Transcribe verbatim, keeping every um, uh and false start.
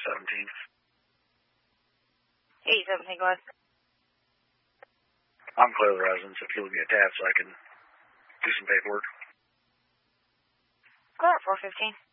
seventeen. eight seventeen, go ahead. I'm clear the residence if you'll get that so I can do some paperwork. Go ahead, four fifteen.